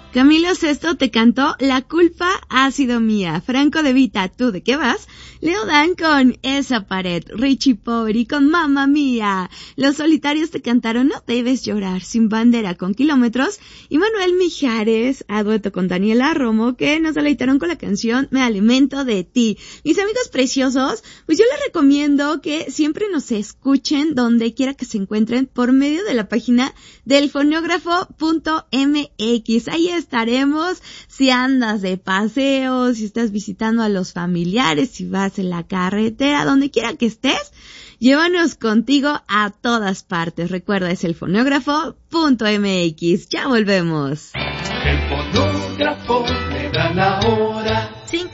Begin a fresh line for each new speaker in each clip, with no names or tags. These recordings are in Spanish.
Camilo Sesto te cantó La culpa ha sido mía. Franco De Vita, ¿tú de qué vas? Leo Dan con Esa pared. Richie Poveri con Mamma Mía. Los Solitarios te cantaron No debes llorar, Sin bandera con Kilómetros. Y Manuel Mijares, a dueto con Daniela Romo, que nos deleitaron con la canción Me alimento de ti. Mis amigos preciosos, pues yo les recomiendo que siempre nos escuchen donde quiera que se encuentren por medio de la página del fonógrafo.mx. Ahí estaremos si andas de paseo, si estás visitando a los familiares, si vas en la carretera, donde quiera que estés, llévanos contigo a todas partes. Recuerda, es el fonógrafo.mx. Ya volvemos.
El fonógrafo me da la hora.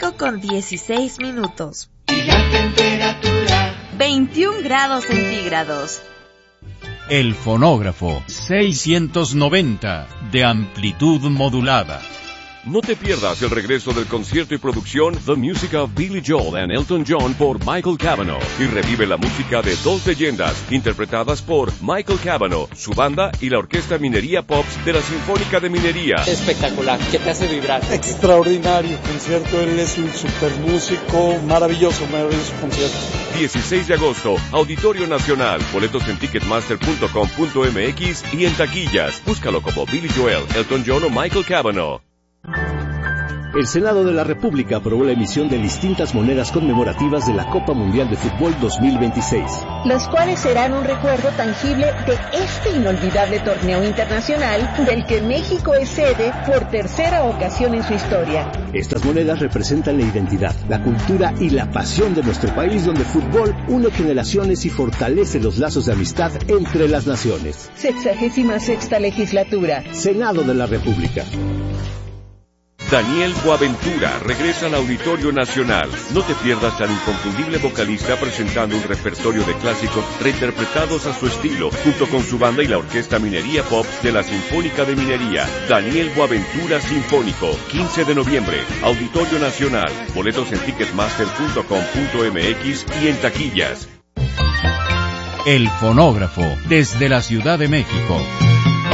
5:16.
Y la temperatura
21 grados centígrados.
El fonógrafo 690 de amplitud modulada.
No te pierdas el regreso del concierto y producción The Music of Billy Joel and Elton John por Michael Cavanaugh y revive la música de dos leyendas interpretadas por Michael Cavanaugh, su banda y la Orquesta Minería Pops de la Sinfónica de Minería.
Espectacular, que te hace vibrar.
Extraordinario concierto, él es un super músico, maravilloso concierto.
16 de agosto, Auditorio Nacional, boletos en ticketmaster.com.mx y en taquillas. Búscalo como Billy Joel, Elton John o Michael Cavanaugh.
El Senado de la República aprobó la emisión de distintas monedas conmemorativas de la Copa Mundial de Fútbol 2026.
Las cuales serán un recuerdo tangible de este inolvidable torneo internacional del que México es sede por tercera ocasión en su historia.
Estas monedas representan la identidad, la cultura y la pasión de nuestro país, donde el fútbol une generaciones y fortalece los lazos de amistad entre las naciones.
66ª legislatura.
Senado de la República.
Daniel Boaventura regresa al Auditorio Nacional. No te pierdas al inconfundible vocalista presentando un repertorio de clásicos reinterpretados a su estilo, junto con su banda y la Orquesta Minería Pops de la Sinfónica de Minería. Daniel Boaventura Sinfónico, 15 de noviembre, Auditorio Nacional. Boletos en ticketmaster.com.mx y en taquillas.
El fonógrafo, desde la Ciudad de México.